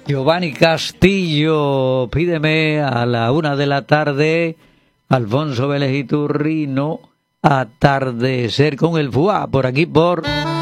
Giovanni Castillo, pídeme a la 1:00 p.m. Alfonso Vélez Iturri, no atardecer con el FUA, por aquí por